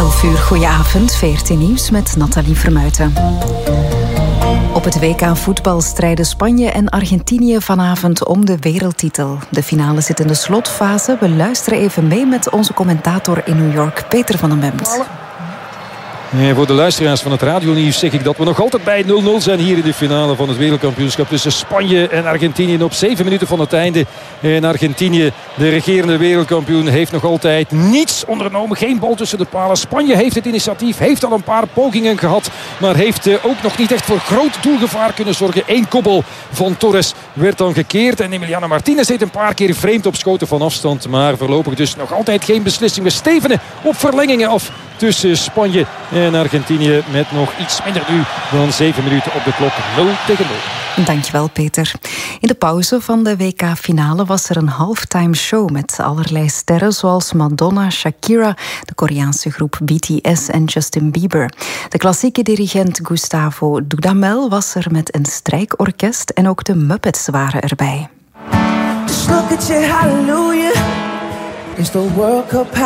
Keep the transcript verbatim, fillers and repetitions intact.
elf uur, goedenavond, V R T Nieuws met Nathalie Vermuijten. Op het W K voetbal strijden Spanje en Argentinië vanavond om de wereldtitel. De finale zit in de slotfase. We luisteren even mee met onze commentator in New York, Peter van den Bemt. En voor de luisteraars van het radionieuws zeg ik dat we nog altijd bij nul nul zijn hier in de finale van het wereldkampioenschap tussen Spanje en Argentinië. Op zeven minuten van het einde. En Argentinië, de regerende wereldkampioen, heeft nog altijd niets ondernomen. Geen bal tussen de palen. Spanje heeft het initiatief, heeft al een paar pogingen gehad, maar heeft ook nog niet echt voor groot doelgevaar kunnen zorgen. Eén koppel van Torres werd dan gekeerd. En Emiliano Martinez deed een paar keer vreemd op schoten van afstand. Maar voorlopig dus nog altijd geen beslissing. We stevenen op verlengingen af tussen Spanje en Argentinië met nog iets minder nu dan zeven minuten op de klok. nul tegen nul. Dankjewel, Peter. In de pauze van de W K-finale was er een halftime show met allerlei sterren zoals Madonna, Shakira, de Koreaanse groep B T S en Justin Bieber. De klassieke dirigent Gustavo Dudamel was er met een strijkorkest en ook de Muppets waren erbij. Just look at you, hallelujah. It's the World Cup.